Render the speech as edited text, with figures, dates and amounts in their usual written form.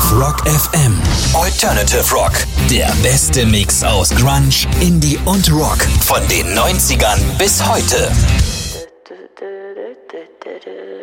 Rock FM. Alternative Rock. Der beste Mix aus Grunge, Indie und Rock. Von den 90ern bis heute.